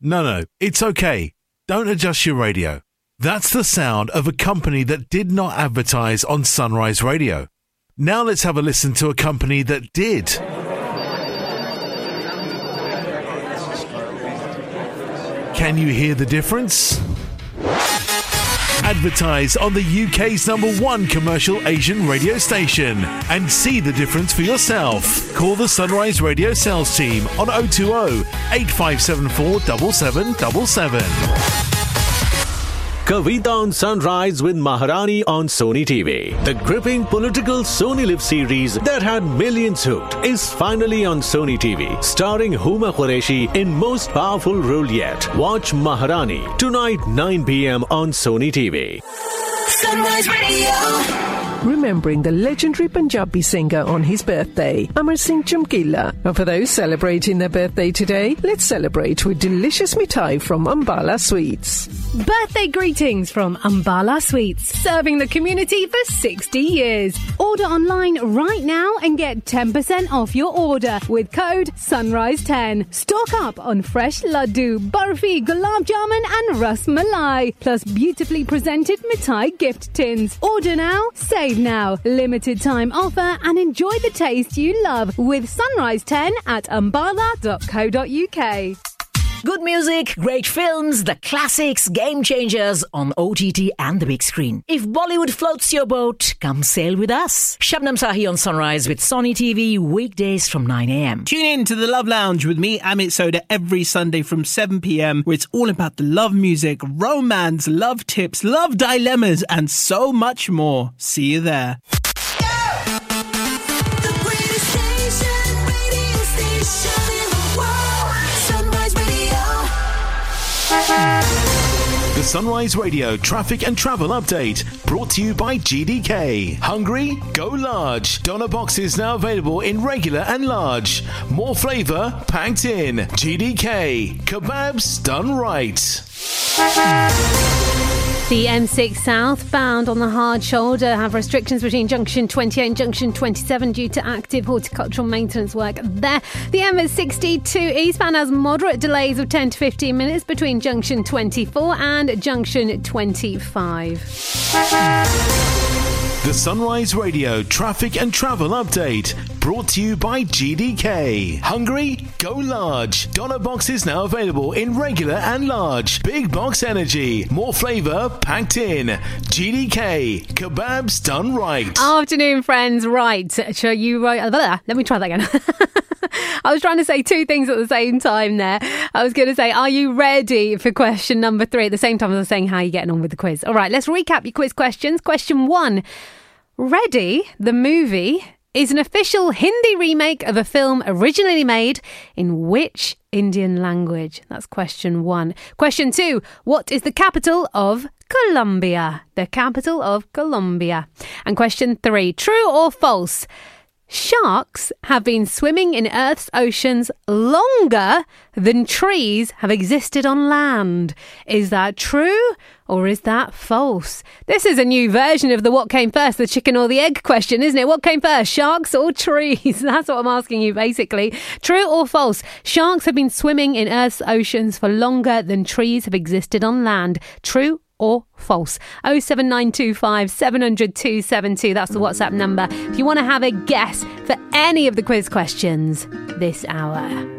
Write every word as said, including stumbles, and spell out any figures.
No, no, it's okay. Don't adjust your radio. That's the sound of a company that did not advertise on Sunrise Radio. Now let's have a listen to a company that did. Can you hear the difference? Advertise on the U K's number one commercial Asian radio station and see the difference for yourself. Call the Sunrise Radio sales team on oh two oh, eight five seven four, seven seven seven seven. Kavita on Sunrise with Maharani on Sony T V. The gripping political Sony Live series that had millions hooked is finally on Sony T V, starring Huma Qureshi in most powerful role yet. Watch Maharani tonight nine p.m. on Sony T V. Sunrise Radio. Remembering the legendary Punjabi singer on his birthday, Amar Singh Chamkila. And for those celebrating their birthday today, let's celebrate with delicious mithai from Ambala Sweets. Birthday greetings from Ambala Sweets, serving the community for sixty years. Order online right now and get ten percent off your order with code Sunrise ten. Stock up on fresh laddu, barfi, gulab jamun and ras malai, plus beautifully presented mithai gift tins. Order now, save now. Limited time offer and enjoy the taste you love with Sunrise ten at ambala dot co dot uk. Good music, great films, the classics, game changers on O T T and the big screen. If Bollywood floats your boat, come sail with us. Shabnam Sahi on Sunrise with Sony T V, weekdays from nine a.m. Tune in to the Love Lounge with me, Amit Soda, every Sunday from seven p.m, where it's all about the love music, romance, love tips, love dilemmas, and so much more. See you there. The Sunrise Radio traffic and travel update brought to you by G D K. Hungry? Go large. Doner boxes now available in regular and large. More flavour packed in. G D K. Kebabs done right. The M six southbound on the hard shoulder have restrictions between junction twenty-eight and junction twenty-seven due to active horticultural maintenance work there. The M sixty-two eastbound has moderate delays of ten to fifteen minutes between junction twenty-four and junction twenty-five. The Sunrise Radio traffic and travel update brought to you by G D K. Hungry? Go large. Doner boxes now available in regular and large. Big box energy. More flavour packed in. G D K. Kebabs done right. Afternoon, friends. Right. Shall you write? Let me try that again. I was trying to say two things at the same time there. I was going to say, are you ready for question number three? At the same time as I was saying, how are you getting on with the quiz? All right, let's recap your quiz questions. Question one. Ready, the movie, is an official Hindi remake of a film originally made in which Indian language? That's question one. Question two. What is the capital of Colombia? The capital of Colombia. And question three. True or false? Sharks have been swimming in Earth's oceans longer than trees have existed on land. Is that true or is that false? This is a new version of the what came first, the chicken or the egg question, isn't it? What came first, sharks or trees? That's what I'm asking you, basically. True or false? Sharks have been swimming in Earth's oceans for longer than trees have existed on land. True or false? oh seven nine two five, seven hundred, two seven two. That's the WhatsApp number if you want to have a guess for any of the quiz questions this hour.